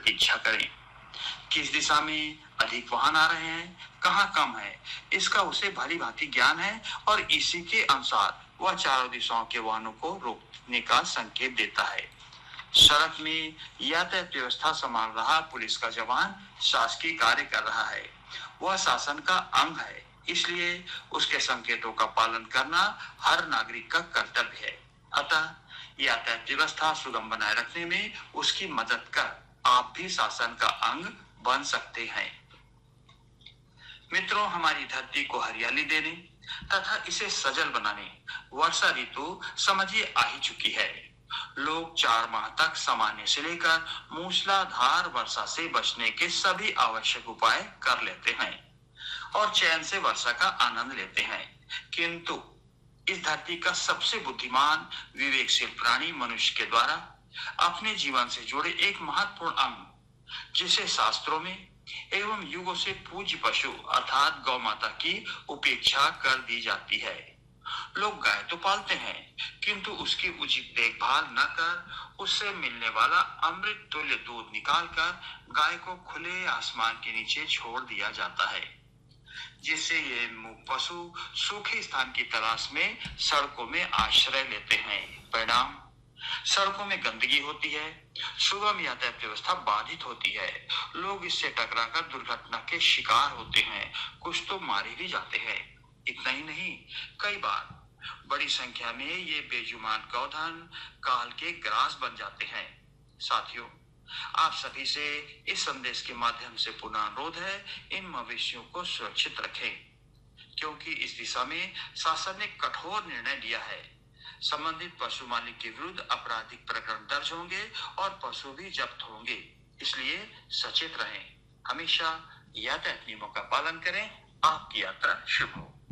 प्रतीक्षा करें। किस दिशा में अधिक वाहन आ रहे हैं, कहाँ कम है, इसका उसे भली भांति ज्ञान है और इसी के अनुसार वह चारों दिशाओं के वाहनों को रोकने का संकेत देता है। सड़क में यातायात व्यवस्था संभाल रहा पुलिस का जवान शासकीय कार्य कर रहा है। वह शासन का अंग है, इसलिए उसके संकेतों का पालन करना हर नागरिक का कर्तव्य है। अतः यातायात व्यवस्था सुगम बनाए रखने में उसकी मदद कर आप भी शासन का अंग बन सकते हैं। मित्रों, हमारी धरती को हरियाली देने तथा इसे सजल बनाने वर्षा ऋतु समझिए आ ही चुकी है। लोग 4 माह तक सामान्य से लेकर मूसलाधार वर्षा से बचने के सभी आवश्यक उपाय कर लेते हैं और चैन से वर्षा का आनंद लेते हैं, किंतु इस धरती का सबसे बुद्धिमान विवेकशील प्राणी मनुष्य के द्वारा अपने जीवन से जुड़े एक महत्वपूर्ण अंग, जिसे शास्त्रों में एवं युगों से पूज्य पशु अर्थात गौ माता की उपेक्षा कर दी जाती है। लोग गाय तो पालते हैं, किंतु उसकी उचित देखभाल न कर उससे मिलने वाला अमृत तुल्य दूध निकालकर गाय को खुले आसमान के नीचे छोड़ दिया जाता है, जिससे ये मूक पशु सूखे स्थान की तलाश में सड़कों में आश्रय लेते हैं। परिणाम, सड़कों में गंदगी होती है, सुगम यातायात व्यवस्था बाधित होती है, लोग इससे टकराकर दुर्घटना के शिकार होते हैं, कुछ तो मारे भी जाते हैं। इतना ही नहीं, कई बार बड़ी संख्या में ये बेजुबान गौधन काल के ग्रास बन जाते हैं। साथियों, आप सभी से इस संदेश के माध्यम से पुनः अनुरोध है, इन मवेशियों को सुरक्षित रखें, क्योंकि इस दिशा में शासन ने कठोर निर्णय लिया है। संबंधित पशु मालिक के विरुद्ध आपराधिक प्रकरण दर्ज होंगे और पशु भी जब्त होंगे, इसलिए सचेत रहें। हमेशा यातायात नियमों का पालन करें। आपकी यात्रा शुभ हो।